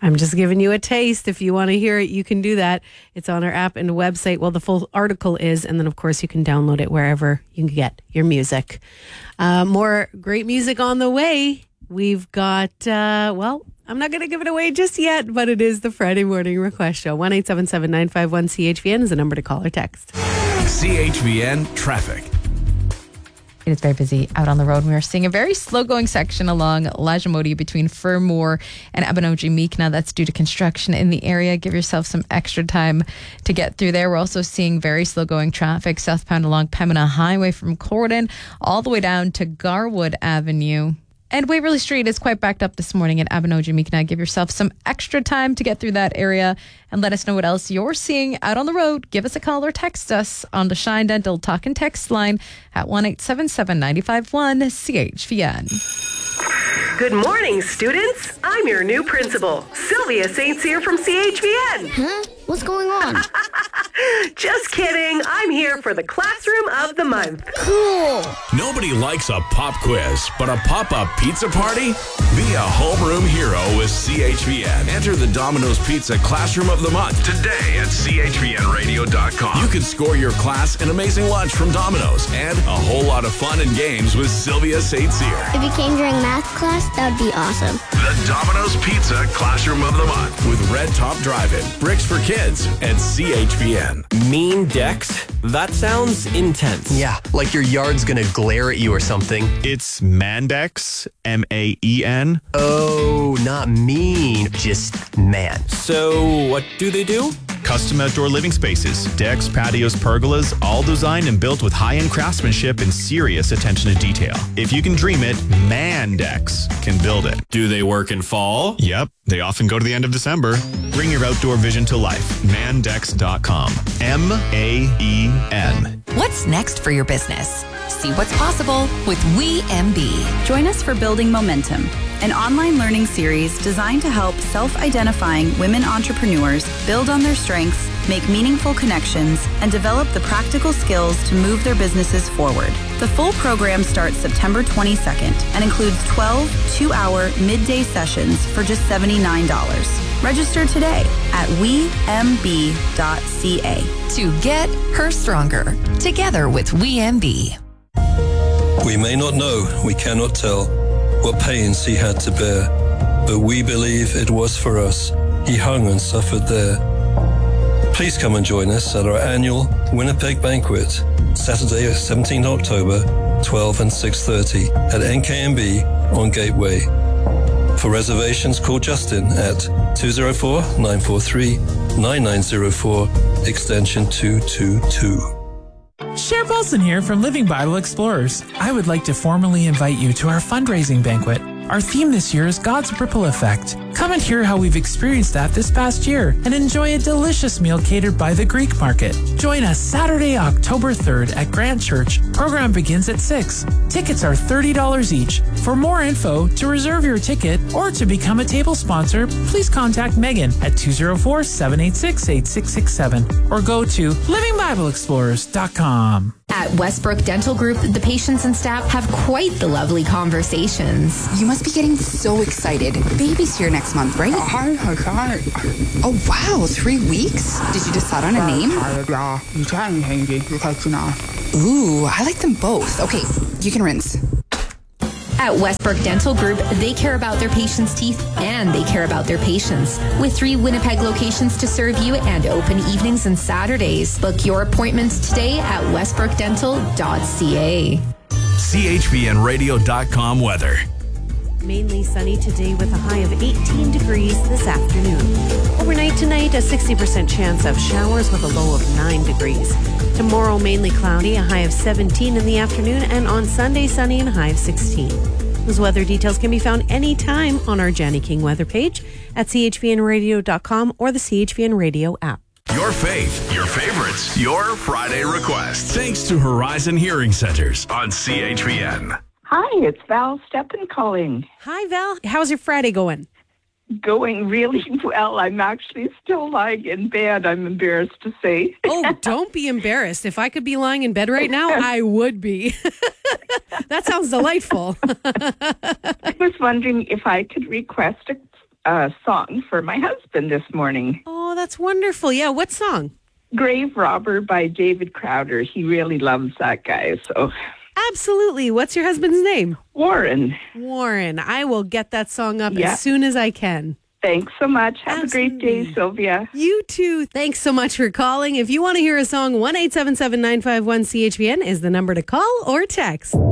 I'm just giving you a taste. If you want to hear it, you can do that. It's on our app and website. Well, the full article is, and then of course you can download it wherever you can get your music. More great music on the way. We've got, I'm not going to give it away just yet, but it is the Friday Morning Request Show. 1-877-951-CHVN is the number to call or text. CHVN Traffic. It is very busy out on the road. We are seeing a very slow-going section along Lajamodi between Fermor and Abanoji-Meekna. That's due to construction in the area. Give yourself some extra time to get through there. We're also seeing very slow-going traffic southbound along Pembina Highway from Corydon all the way down to Garwood Avenue. And Waverly Street is quite backed up this morning at Abanoji-Meekna. Give yourself some extra time to get through that area and let us know what else you're seeing out on the road. Give us a call or text us on the Shine Dental Talk and Text line at 1-877-951-CHVN. Good morning, students. I'm your new principal, Sylvia St. Cyr from CHVN. Huh? What's going on? Just kidding. I'm here for the Classroom of the Month. Cool. Nobody likes a pop quiz, but a pop-up pizza party? Be a homeroom hero with CHVN. Enter the Domino's Pizza Classroom of the Month today at chvnradio.com. You can score your class an amazing lunch from Domino's and a whole lot of fun and games with Sylvia St. Cyr. If you came during math class, that would be awesome. The Domino's Pizza Classroom of the Month with Red Top Drive-In, Bricks for Kids, and CHVN. Mean decks? That sounds intense. Yeah, like your yard's gonna glare at you or something. It's Mandex, M-A-E-N. Oh, not mean, just man. So, what do they do? Custom outdoor living spaces, decks, patios, pergolas, all designed and built with high-end craftsmanship and serious attention to detail. If you can dream it, Mandex can build it. Do they work in fall? Yep, they often go to the end of December. Bring your outdoor vision to life. Mandex.com. M-A-E-N. What's next for your business? See what's possible with WeMB. Join us for Building Momentum, an online learning series designed to help self-identifying women entrepreneurs build on their strengths, make meaningful connections, and develop the practical skills to move their businesses forward. The full program starts September 22nd and includes 12 two-hour midday sessions for just $79. Register today at wemb.ca. To get her stronger, together with WeMB. We may not know, we cannot tell, what pains he had to bear, but we believe it was for us. He hung and suffered there. Please come and join us at our annual Winnipeg Banquet, Saturday, 17th October, 12 and 6:30 at NKMB on Gateway. For reservations, call Justin at 204-943-9904, extension 222. Cher Paulson here from Living Bible Explorers. I would like to formally invite you to our fundraising banquet. Our theme this year is God's Ripple Effect. Come and hear how we've experienced that this past year and enjoy a delicious meal catered by the Greek Market. Join us Saturday, October 3rd at Grant Church. Program begins at 6. Tickets are $30 each. For more info, to reserve your ticket, or to become a table sponsor, please contact Megan at 204-786-8667 or go to livingbibleexplorers.com. At Westbrook Dental Group, the patients and staff have quite the lovely conversations. You must be getting so excited. Baby's here next month, right? Oh, wow, 3 weeks? Did you decide on a name? Ooh, I like them both. Okay, you can rinse. At Westbrook Dental Group, they care about their patients' teeth and they care about their patients. With 3 Winnipeg locations to serve you and open evenings and Saturdays. Book your appointments today at westbrookdental.ca. CHVNradio.com weather. Mainly sunny today with a high of 18 degrees this afternoon. Overnight tonight, a 60% chance of showers with a low of 9 degrees. Tomorrow, mainly cloudy, a high of 17 in the afternoon, and on Sunday, sunny and a high of 16. Those weather details can be found anytime on our Janny King weather page at chvnradio.com or the CHVN Radio app. Your faith, your favorites, your Friday requests. Thanks to Horizon Hearing Centers on CHVN. Hi, it's Val Steppen calling. Hi, Val. How's your Friday going? Going really well. I'm actually still lying in bed, I'm embarrassed to say. Oh, don't be embarrassed. If I could be lying in bed right now, I would be. That sounds delightful. I was wondering if I could request a song for my husband this morning. Oh, that's wonderful. Yeah, what song? Grave Robber by David Crowder. He really loves that guy. So Absolutely. What's your husband's name? Warren. Warren. I will get that song up Yeah. as soon as I can. Thanks so much. Have a great day, Sylvia. You too. Thanks so much for calling. If you want to hear a song, 1-877-951-CHVN is the number to call or text.